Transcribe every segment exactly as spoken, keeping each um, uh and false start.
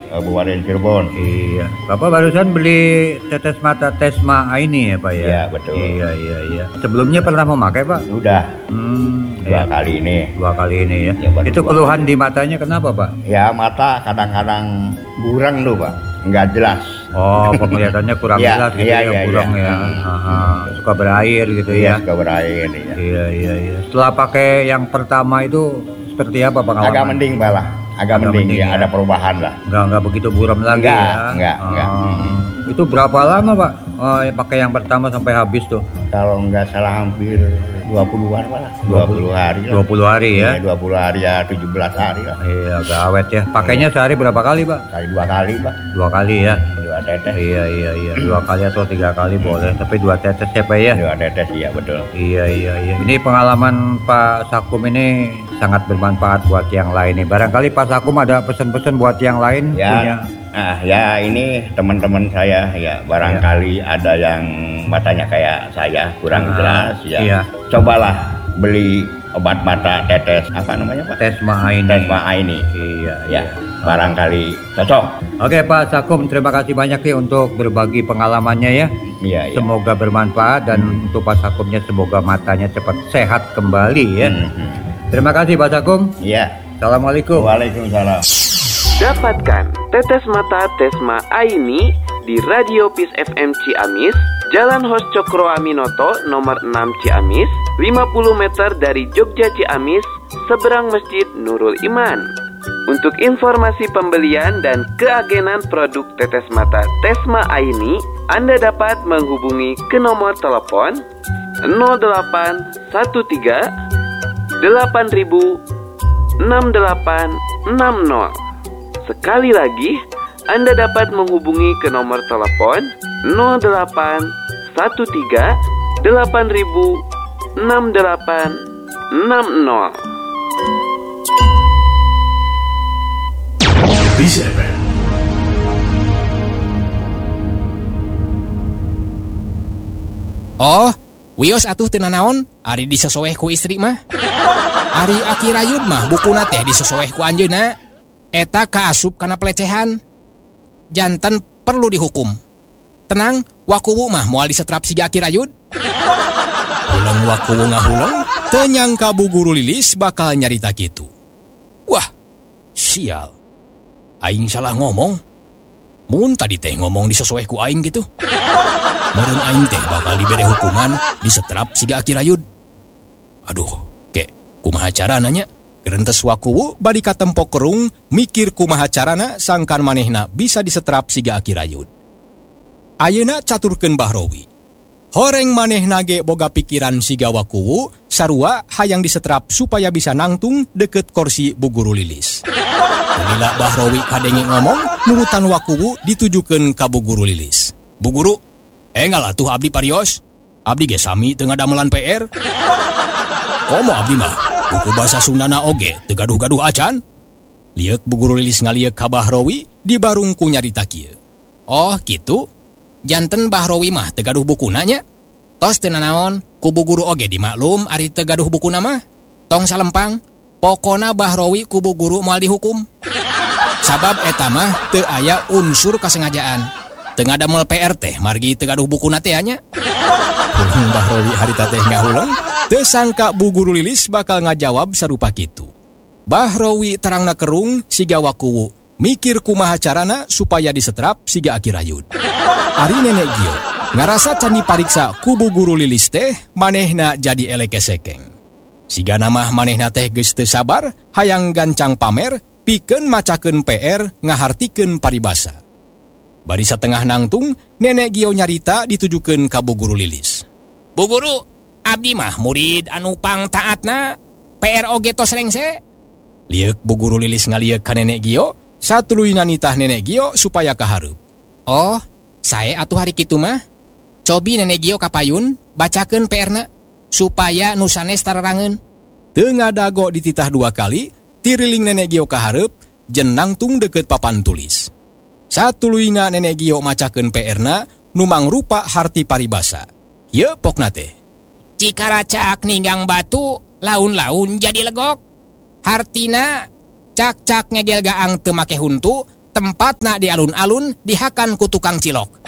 Kabupaten Cirebon. Iya. Bapak barusan beli tetes mata Tesma ini ya Pak ya? Iya betul. Iya iya iya. Sebelumnya pernah memakai Pak? Sudah. Hmm, Dua ya. kali ini. Dua kali ini ya. Ya, baru Itu dua keluhan di matanya kenapa Pak? Ya mata kadang-kadang burang tuh Pak, nggak jelas. Oh, penglihatannya kurang Iya, jelas gitu iya, ya, iya, kurang iya. ya. Hmm. Aha, suka berair gitu Iya, ya. suka berair ya. Iya iya iya. Setelah pakai yang pertama itu seperti apa pengalaman? Agak mending Pak lah, agak, Agak mending, mending ya, ya. ada perubahan lah. Enggak enggak begitu buram lagi Enggak, ya. enggak, enggak. Oh. Hmm. Itu berapa lama Pak oh, pakai yang pertama sampai habis tuh? Kalau nggak salah hampir dua puluhan Pak lah, dua puluh hari lah. dua puluh hari ya. Iya, dua puluh hari ya, tujuh belas hari lah. Iya, agak awet ya. Pakainya sehari berapa kali Pak? Kali dua kali Pak, Dua kali ya. dua tetes. Iya iya iya, dua kali atau tiga kali boleh, tapi dua tetes ya Pak ya. Dua tetes iya betul. Iya iya iya. Ini pengalaman Pak Sakum ini sangat bermanfaat buat yang lain nih. Barangkali Pak Sakum ada pesan-pesan buat yang lain Ya. punya. Nah, ya ini teman-teman saya ya barangkali ada yang matanya kayak saya kurang Ah, jelas ya. iya. Cobalah beli obat mata tetes apa namanya Pak? Tesma ini. Tesma ini. Iya Ya, iya. barangkali cocok. Oke Pak Sakum, terima kasih banyak nih untuk berbagi pengalamannya ya. Iya, iya. Semoga bermanfaat dan untuk Pak Sakumnya semoga matanya cepat sehat kembali ya. Hmm, hmm. Terima kasih Pak Sakum. Iya. Assalamualaikum. Waalaikumsalam. Dapatkan tetes mata Tesma Aini di Radio Peace F M Ciamis, Jalan Hos Cokro Aminoto nomor enam Ciamis, lima puluh meter dari Jogja Ciamis, seberang Masjid Nurul Iman. Untuk informasi pembelian dan keagenan produk tetes mata Tesma Aini, Anda dapat menghubungi ke nomor telepon nol delapan satu tiga delapan ribu enam delapan enam nol. Sekali lagi, Anda dapat menghubungi ke nomor telepon nol delapan satu tiga delapan ribu enam delapan enam nol. Peace F M. Oh, wios atuh teu nanaon, ari disesueh ku istri mah. Ari Aki Rayud mah bukuna teh disesueh ku anjeunna. Eta kaasup kana pelecehan. Janten perlu dihukum. Tenang, wakuwu mah moal disetrap si Aki Rayud. Ulang wakuwu ngahulang, teu nyangka Bu Guru Lilis bakal nyarita kitu. Wah, sial. Aing salah ngomong. Mun tadi teh ngomong disesueh ku aing gitu. Meureun aing teh bakal dibere hukuman disetrap si Aki Rayud. Aduh, kek kumaha carana nya? Gerentes wakuwu bari katempo kerung mikir kumaha carana sangkan manehna bisa disetrap siga Aki Rayud. Ayeuna caturkeun Bahrowi. Horeng manehna ge boga pikiran siga wakuwu sarua hayang disetrap supaya bisa nangtung deket kursi Bu Guru Lilis. Lila Bahrowi kadenge ngomong nurutan wakuwu ditujukeun ka Bu Guru Lilis. Bu Guru, enggal atuh abdi parios. Abdi ge sami teu ngadamelan P R. Komo abdi mah buku bahasa Sundana oge teu gaduh-gaduh acan. Lieuk Bu Guru Lilis ngalieuk ka Bahrowi dibarung ku nyarita kieu. Oh kitu. Janten Bahrowi mah teu gaduh bukuna nya. Tos teu nanaon, ku Bu Guru oge dimaklum ari teu gaduh bukuna mah. Tong salempang, pokona Bahrowi ku Bu Guru moal dihukum. Sabab eta mah teu aya unsur kasengajaan. Teu ngadamel P R teh margi teu gaduh bukuna teh nya. Bahrowi harita teh ngahulang, teu sangka Bu Guru Lilis bakal ngajawab sarupa kitu. Bahrowi terangna kerung siga wakuwu, mikir kumaha carana supaya disetrap siga Aki Rayud. Ari nenek Gio, ngarasa can dipariksa ku Bu Guru Lilis teh, manehna jadi eleke sekeng. Siga namah manehna teh geus teu sabar, hayang gancang pamer, pikeun macakeun P R, ngahartikeun paribasa. Bari satengah nangtung, nenek Gio nyarita ditujukeun ka Bu Guru Lilis. Bu Guru, abdi mah murid anu pang taatna, P R oge tos rengse. Lieuk Bu Guru Lilis ngalieuk ka nenek Gio, satuluyna nitah nenek Gio supaya kahareup. Oh, sae atuh hari kitu mah. Cobi nenek Gio kapayun, bacakeun P R-na supaya nu sanes tararangeun. Teu ngadago dititah dua kali, tiriling nenek Gio kahareup, jeung nangtung deukeut papan tulis. Satuluyna nenek Gio macakeun P R-na nu mangrupa harti paribasa. Ieu pokna teh. Cikaracak ninggang batu, laun-laun jadi legok. Hartina cak-cak ngegel gaang teu make huntu, tempatna di alun-alun dihakan ku tukang cilok.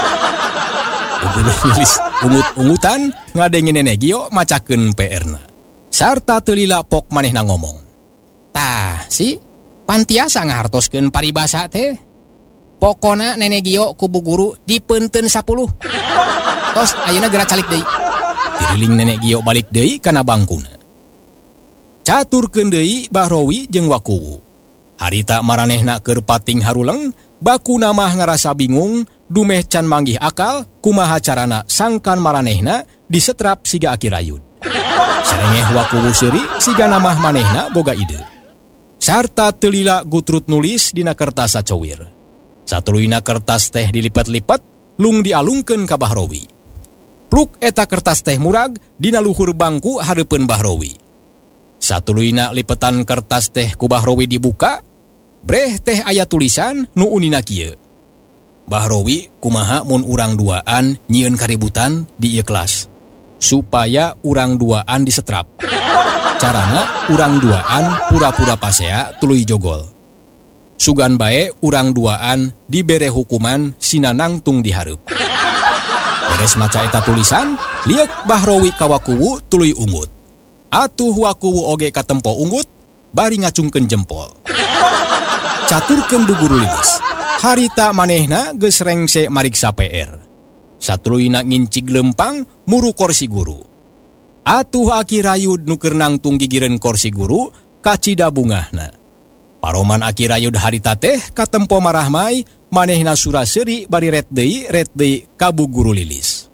Bu Guru Lilis ungut-ungutan ngadengin nenek Gio macakeun P R-na. Sarta teu lila pok manehna ngomong. Tah, si pantiasa ngahartoskeun paribasa teh. Pokona nenek Gio ku Bu Guru dipeunteun sapuluh. Tos ayeuna geura calik deui. Diriling nenek Gio balik deui kana bangkuna. Caturkeun deui Bahrowi jeung Wakuwu. Harita maranehna keur pating haruleng, bakuna mah ngarasa bingung, dumeh can manggih akal, kumaha carana sangkan maranehna disetrap siga Aki Rayud. Sarengeh Wakuwu seuri siga namah manehna boga ide. Sarta teu lila gutrut nulis dina kertas sacowir. Satuluyna kertas teh dilipat-lipat, lung dialungkeun ka Bahrowi. Pluk eta kertas teh murag dina luhur bangku hareupeun Bahrowi. Satuluyna lipetan kertas teh ku Bahrowi dibuka, breh teh aya tulisan nu unina kieu. Bahrowi kumaha mun urang duaan nyieun kaributan di ieu kelas supaya urang duaan disetrap. Carana urang duaan pura-pura pasea tuluy jogol. Sugan bae urang duaan dibere hukuman sina nangtung dihareup. Beres maca eta tulisan, liek Bahrowi ka Wakuwu tuluy ungut. Atuh Wakuwu oge katempo ungut, bari ngacungkeun jempol. Caturkeun Bu Guru Lilis. Harita manehna geus rengse mariksa P R. Satuluyna ngincig lempang muru kursi guru. Atuh Aki Rayud nu keur nangtung gigireun kursi guru kacida bungahna. Paroman Aki Rayud harita teh katempo marah mai, manehna surah seuri bari ret deui ret deui ka Bu Guru Lilis.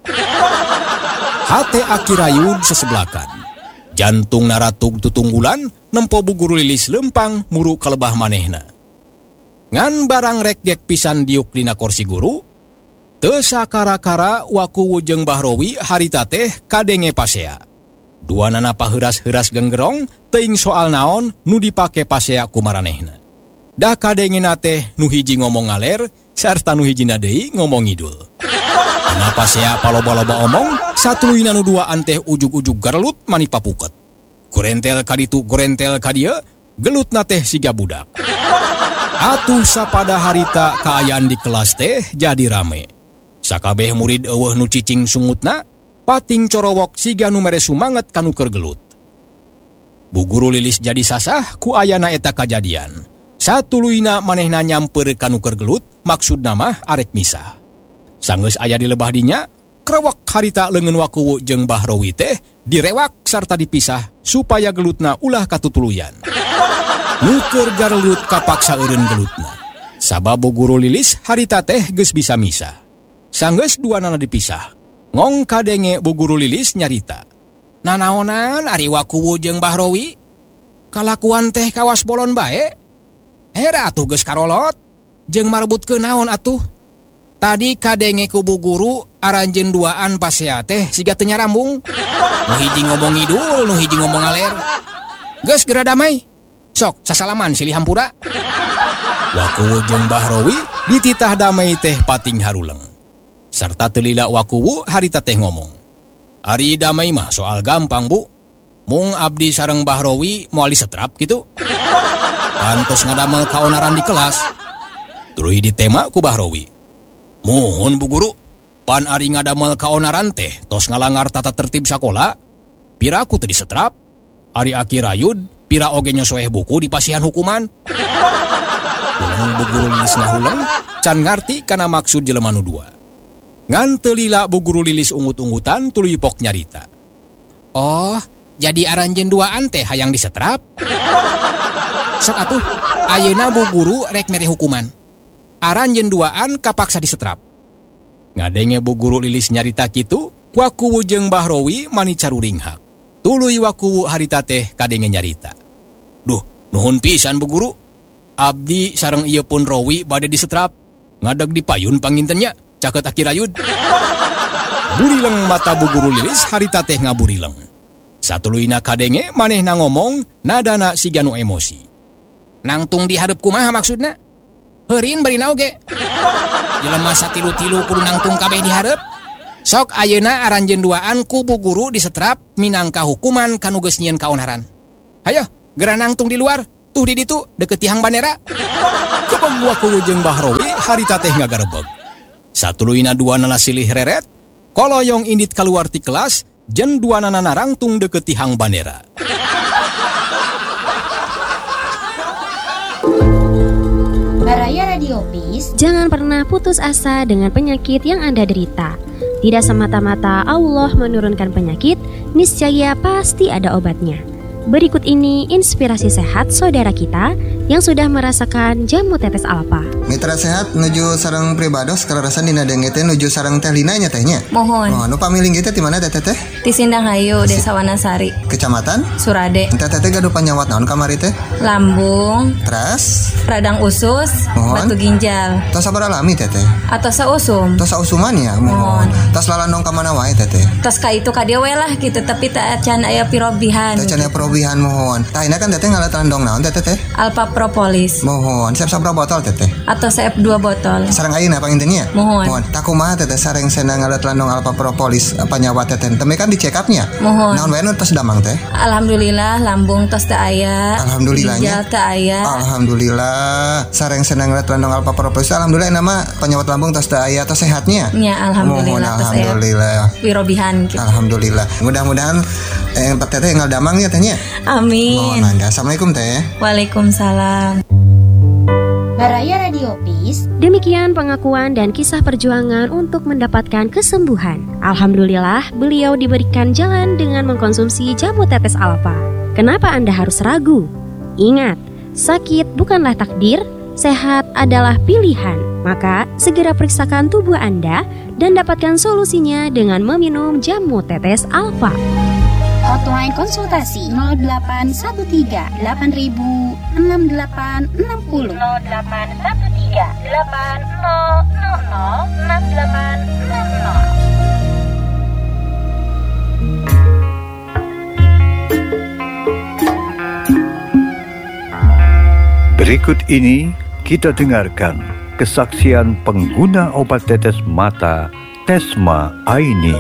Hate Aki Rayud seseblakan. Jantung naratug tutunggulan nempo Bu Guru Lilis lempang muru kalebah manehna. Ngan barang rek gek pisan diuk dina kursi guru, teu sakara-kara Wakuwu jeung Bahrowi harita teh kadenge pasea. Duanana paheuras-heuras genggerong teuing soal naon nu dipake pasea ku maranehna. Da kadengena teh nu hiji ngomong ngaler sarta nu hijina deui ngomong ngidul. Dina pasea paloba-loba omong, satuluyna nu duaan teh ujug-ujug garelut mani papuket. Gorentel kaditu gorentel kadia, gelutna teh siga budak. Atuh sapada harita kaayaan di kelas teh jadi rame. Sakabeh murid eueuh nu cicing sungutna, pating corowok siga nu mere sumanget kanu keur gelut. Bu Guru Lilis jadi sasah ku ayana eta kajadian. Satuluyna manehna nyamper kanu keur gelut, maksudna mah arek misah. Sanggeus aya di lebah dinya, krewek harita leungeun Wakuwu jeung Bahrowi teh direwak sarta dipisah supaya gelutna ulah katutuluyan. Nuker garelut kapaksa eureun gelutna. Sabab Bu Guru Lilis harita teh geus bisa misah. Sanggeus duanana dipisah, ngong kadenge Bu Guru Lilis nyarita. Nanaonan ari Wakuwu jeung Bahrowi? Kalakuan teh kawas bolon bae? Hera atuh geus karolot, jeung marebutkeun naon atuh? Tadi kadenge ku Bu Guru aranjeun duaan pasea teh siga teu nyarambung. Nu hiji ngomong ngidul, nu hiji ngomong ngaler. Geus geura damai. Sok sasalaman silih hampura. Wakuwu jeung Bahrowi dititah damai teh pating haruleng. Sarta teu lila Wakuwu harita teh ngomong. Ari damai mah soal gampang Bu. Mung abdi sareng Bahrowi moal disetrap kitu. Pantos ngadamel kaonaran di kelas. Tuluy ditema ku Bahrowi. Mohon Bu Guru, pan ari ngadamel kaonaran teh tos ngalangar tata tertib sakola. Pira aku teu disetrap. Ari Aki Rayud pira oge nyosoeh buku di pasihan hukuman. Ulang Bu Guru Lilis ngahulang, can ngarti kana maksud jelema nu dua. Ngan teu lila Bu Guru Lilis ungut-ungutan tuluy pok nyarita. Oh, jadi aranjeun duaan teh hayang disetrap? Sok atuh, ayeuna Bu Guru rek mere hukuman. Aranjeun duaan kapaksa disetrap. Ngadenge Bu Guru Lilis nyarita kitu, Wakuwu jeung Bahrowi mani caruring hak. Tuluy Wakuwu harita teh kadenge nyarita. Duh, nuhun pisan Bu Guru. Abdi sareng ieu pun Rowi bade disetrap. Ngadeg di payun pangintennya, caket Aki Rayud. Burileng mata Bu Guru Lilis harita teh ngaburileng. Satuluyna kadenge manehna ngomong nadana siga nu emosi. Nangtung dihareup kumaha maksudna? Heurin bari naoge. Jelema satilu-tilu kudu nangtung kabeh dihareup. Sok ayeuna aranjeun duaan ku Bu Guru disetrap minangka hukuman kanu geus nyieun kaonaran. Hayo, geura nangtung di luar, tuh di ditu deket tihang bandera. Kebagua ku jeung Bahrowi harita teh ngagarebeg. Satuluyna dua nana silih reret, koloyong indit keluar ti kelas, jen dua nana narangtung deket tihang bandera. Baraya Radio Peace. Jangan pernah putus asa dengan penyakit yang Anda derita. Tidak semata-mata Allah menurunkan penyakit, niscaya pasti ada obatnya. Berikut ini inspirasi sehat saudara kita yang sudah merasakan jamu tetes alfa. Mitra sehat nuju sareng pribados kalarasan dina denge teh nuju sareng teh Lina nya tehnya. Mohon. Oh, nu pamiling teh di mana teh teh? Di Sindanghayu, Desa Wanasari. Kecamatan? Surade. Teh teh gaduh panyawat naon kamari teh? Lambung. Teras? Radang usus. Mohon. Batu ginjal. Tos sabar alami teh teh. Atau sausum. Tos sausuman ya. Mohon. Tos lalandong ka mana wae teh teh. Tos ka itu ka dieu we lah gitu, tapi tak can aya pirobihan. Teh can aya pirobihan mohon. Tah ini kan teh teh ngalat landong naon teh teh? Alpha Propolis. Mohon. Siap sabra botol teh teh. Atau siap dua botol. Sareng ayeuna pangintennya? Mohon. Mohon. Tak kumaha teh teh sareng senang ngalat landong Alpha Propolis apa nyawa teh teh. Teme kan di check up-nya. Mohon. Naon wae nu tos damang teh? Alhamdulillah lambung tos teu aya. Alhamdulillahnya. Ginjal teu aya. Alhamdulillah. Sareng senang ngalat landong Alpha Propolis. Alhamdulillah nama penyawat lambung tos teu aya tos sehatnya. Ya alhamdulillah. Mohon, tos aya alhamdulillah. pirobihan gitu. Alhamdulillah. Mudah-mudahan eh teh teh ngal damang ya tehnya. Amin. Mohon mangga. Assalamualaikum teh. Waalaikumsalam. Baraya Radio Peace. Demikian pengakuan dan kisah perjuangan untuk mendapatkan kesembuhan. Alhamdulillah, beliau diberikan jalan dengan mengkonsumsi jamu tetes alfa. Kenapa Anda harus ragu? Ingat, sakit bukanlah takdir, sehat adalah pilihan. Maka, segera periksakan tubuh Anda dan dapatkan solusinya dengan meminum jamu tetes alfa. Hotline konsultasi nol delapan satu tiga delapan ribu enam delapan enam nol nol delapan satu tiga delapan nol nol nol enam delapan enam nol. Berikut ini kita dengarkan kesaksian pengguna obat tetes mata Tesma Aini.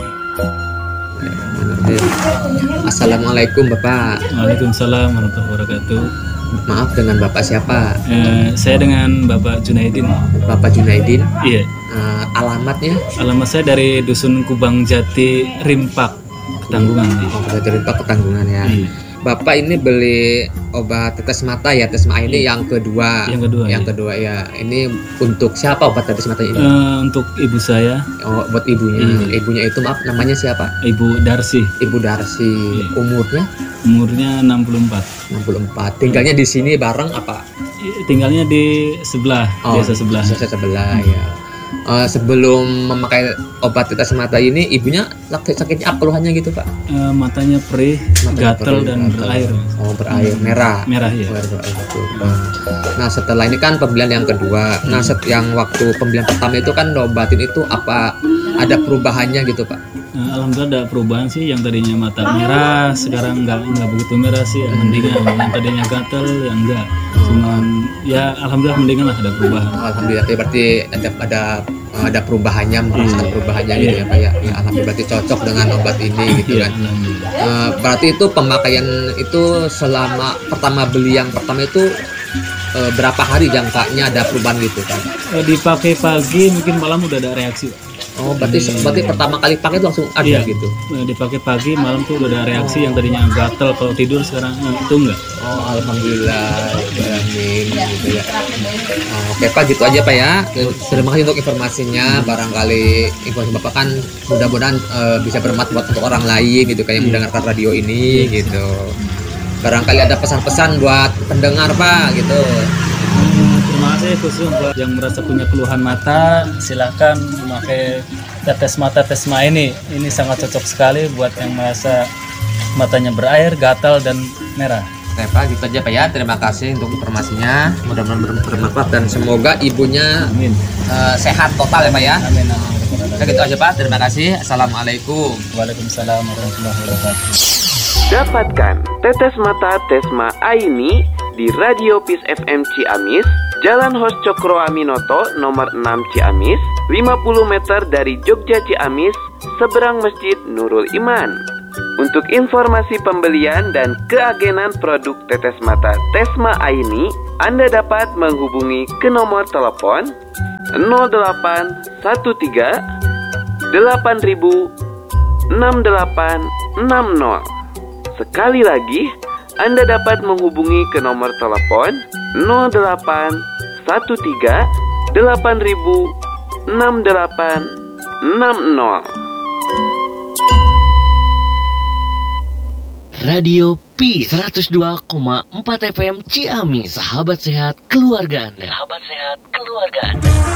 Assalamualaikum Bapak. Waalaikumsalam warahmatullahi wabarakatuh. Maaf, dengan Bapak siapa? Eh, saya dengan Bapak Junaidin. Bapak Junaidin? Iya. Eh, alamatnya? Alamat saya dari Dusun Kubang Jati, Rimpak, Ketanggungan. Oh, dari Rimpak, Ketanggungan ya. Iya. Bapak ini beli obat tetes mata ya, Tesma ini yang kedua. Yang kedua. Yang ya. kedua ya. Ini untuk siapa obat tetes mata ini? Uh, untuk ibu saya. Oh, buat ibunya. Hmm. Ibunya itu maaf, namanya siapa? Ibu Darsi. Ibu Darsi. Ya. Umurnya? Umurnya enam puluh empat. enam puluh empat. Tinggalnya di sini bareng apa? Tinggalnya di sebelah, oh, desa sebelah. Desa sebelah hmm. ya. Uh, sebelum memakai obat tetes mata ini, ibunya sakitnya apa keluhannya gitu Pak? Uh, matanya perih, gatal dan gatel. Berair. Oh berair, merah. Merah ya. Berair, berair, nah setelah ini kan pembelian yang kedua. Hmm. Nah set yang waktu pembelian pertama itu kan obatin itu apa ada perubahannya gitu Pak? Uh, Alhamdulillah ada perubahan sih, yang tadinya mata merah sekarang nggak nggak begitu merah sih, ya, mendingan. Yang tadinya gatal ya enggak. Cuman ya alhamdulillah mendingan lah, ada perubahan. Alhamdulillah berarti ada ada ada perubahannya, merasakan hmm. perubahannya gitu ya Pak ya. Ya alhamdulillah berarti cocok dengan obat ini gitu kan. Uh, berarti itu pemakaian itu selama pertama beli yang pertama itu uh, berapa hari jangkanya ada perubahan gitu kan? Uh, dipakai pagi mungkin malam udah ada reaksi. Oh, berarti hmm. berarti pertama kali pakai itu langsung ada iya, gitu. Dipakai pagi, malam tuh udah ada reaksi. Oh. Yang tadinya gatel kalau tidur sekarang itu enggak. Oh, alhamdulillah. Amin gitu ya. Oh, oke Pak, gitu aja Pak ya. Terima kasih untuk informasinya. Barangkali informasi Bapak kan mudah-mudahan uh, bisa bermanfaat untuk orang lain gitu kayak yang mendengarkan radio ini gitu. Barangkali ada pesan-pesan buat pendengar Pak gitu. Terima kasih khusus buat yang merasa punya keluhan mata, silakan memakai tetes mata Tesma ini. Ini sangat cocok sekali buat yang merasa matanya berair, gatal dan merah. Oke Pak, gitu aja Pak ya. Terima kasih untuk informasinya. Mudah-mudahan bermanfaat dan semoga ibunya uh, sehat total ya Pak ya. Amin. Amin. Oke, gitu aja Pak. Terima kasih. Assalamualaikum. Waalaikumsalam warahmatullahi wabarakatuh. Dapatkan tetes mata Tesma Aini di Radio Peace F M Ciamis, Jalan Hos Cokro Aminoto nomor enam Ciamis, lima puluh meter dari Jogja Ciamis, seberang Masjid Nurul Iman. Untuk informasi pembelian dan keagenan produk tetes mata Tesma Aini, Anda dapat menghubungi ke nomor telepon nol delapan satu tiga delapan ribu enam delapan enam nol. Sekali lagi, Anda dapat menghubungi ke nomor telepon nol delapan satu tiga delapan ribu enam delapan enam nol. Radio P seratus dua koma empat F M Ciamis, sahabat sehat keluarga Anda. Sahabat sehat keluarga Anda.